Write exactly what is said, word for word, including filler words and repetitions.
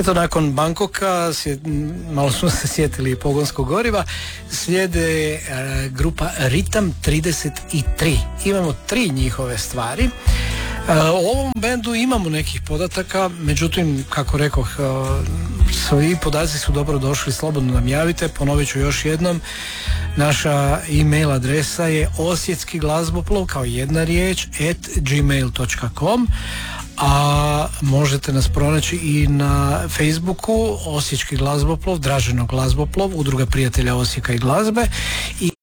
Eto, nakon Bangkoka sje, malo smo se sjetili pogonskog goriva, slijede e, grupa Ritam trideset tri. Imamo tri njihove stvari. E, o ovom bendu imamo nekih podataka, međutim, kako rekoh, e, svi podaci su dobro došli, slobodno nam javite. Ponovit ću još jednom, naša e-mail adresa je osjetski glazboplov kao jedna riječ at gmail dot com, a možete nas pronaći i na Facebooku Osječki glazboplov, Draženo glazboplov, Udruga prijatelja Osijeka i glazbe, i